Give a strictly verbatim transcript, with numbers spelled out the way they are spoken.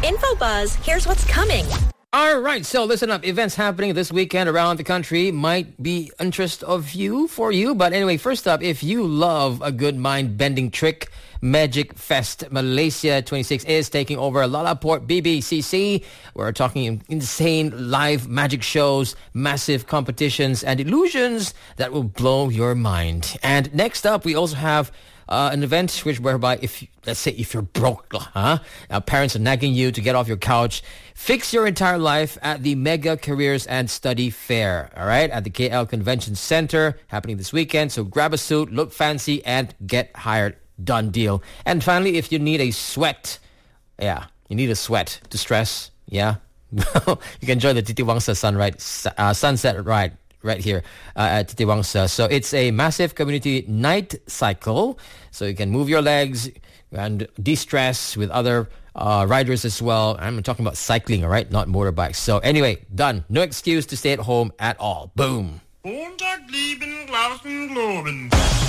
InfoBuzz, here's what's coming. All right, so listen up. Events happening this weekend around the country might be interest of you, for you. But anyway, first up, if you love a good mind-bending trick, Magic Fest Malaysia twenty-six is taking over Lalaport B B C C. We're talking insane live magic shows, massive competitions, and illusions that will blow your mind. And next up, we also have Uh, an event which whereby if, let's say, if you're broke, huh? Uh, parents are nagging you to get off your couch, fix your entire life at the Mega Careers and Study Fair, all right, at the K L Convention Center, happening this weekend. So grab a suit, look fancy, and get hired. Done deal. And finally, if you need a sweat, yeah, you need a sweat to stress, yeah, you can join the Titiwangsa Sunrise, uh, Sunset Ride right here uh, at Titiwangsa. So it's a massive community night cycle. So you can move your legs and de-stress with other uh, riders as well. I'm talking about cycling, all right? Not motorbikes. So anyway, done. No excuse to stay at home at all. Boom.